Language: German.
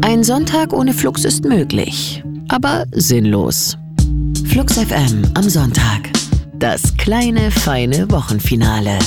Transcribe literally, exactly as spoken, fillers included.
Ein Sonntag ohne Flux ist möglich, aber sinnlos. Flux F M am Sonntag. Das kleine, feine Wochenfinale.